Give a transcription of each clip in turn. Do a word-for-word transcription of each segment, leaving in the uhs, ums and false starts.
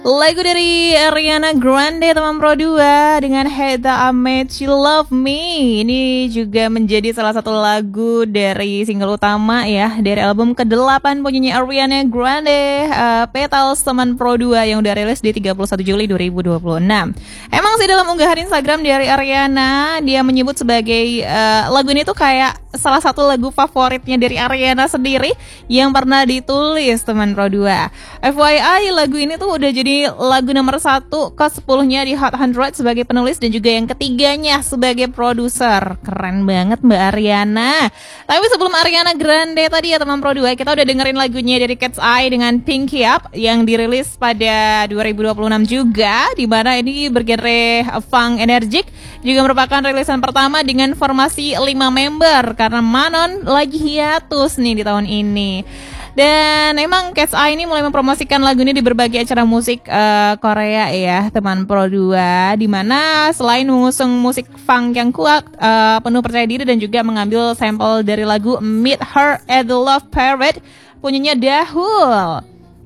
Lagu dari Ariana Grande teman Pro dua dengan Heather Ahmed You Love Me. Ini juga menjadi salah satu lagu dari single utama ya dari album kedelapan punyanya Ariana Grande, uh, Petals teman Pro dua yang udah rilis di tiga puluh satu Juli dua ribu dua puluh enam. Emang sih dalam unggahan Instagram dari Ariana dia menyebut sebagai uh, lagu ini tuh kayak salah satu lagu favoritnya dari Ariana sendiri yang pernah ditulis teman Pro dua. F Y I lagu ini tuh udah jadi lagu nomor satu ke sepuluhnya di Hot seratus sebagai penulis dan juga yang ketiganya sebagai produser. Keren banget Mbak Ariana. Tapi sebelum Ariana Grande tadi ya teman Pro dua, kita udah dengerin lagunya dari Cat's Eye dengan Pinky Up yang dirilis pada dua ribu dua puluh enam juga, di mana ini bergenre funk energik, juga merupakan rilisan pertama dengan formasi lima member karena Manon lagi hiatus nih di tahun ini. Dan emang Cat's Eye ini mulai mempromosikan lagu ini di berbagai acara musik uh, Korea ya teman Pro dua, dimana selain mengusung musik funk yang kuat, uh, penuh percaya diri dan juga mengambil sampel dari lagu Meet Her at the Love Parade punyanya Dahul.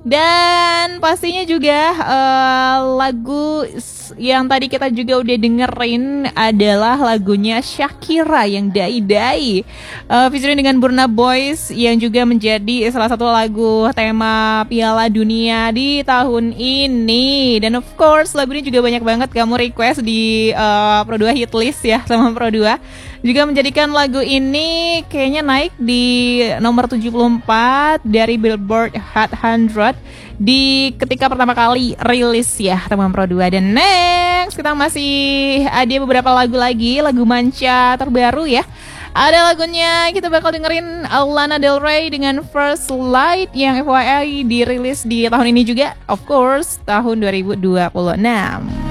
Dan pastinya juga uh, lagu yang tadi kita juga udah dengerin adalah lagunya Shakira yang Dai Dai, uh, featuring dengan Burna Boy yang juga menjadi salah satu lagu tema Piala Dunia di tahun ini. Dan of course lagu ini juga banyak banget kamu request di uh, Pro dua Hitlist ya sama Pro dua, juga menjadikan lagu ini kayaknya naik di nomor tujuh puluh empat dari Billboard Hot seratus di ketika pertama kali rilis ya teman Pro dua. Dan next kita masih ada beberapa lagu lagi, lagu manca terbaru ya. Ada lagunya kita bakal dengerin Lana Del Rey dengan First Light yang F Y I dirilis di tahun ini juga, of course tahun dua ribu dua puluh enam.